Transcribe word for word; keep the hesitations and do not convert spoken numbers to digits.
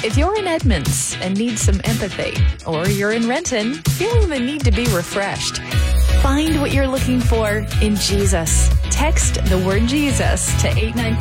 If you're in Edmonds and need some empathy, or you're in Renton feeling the need to be refreshed, find what you're looking for in Jesus. Text the word Jesus to eight nine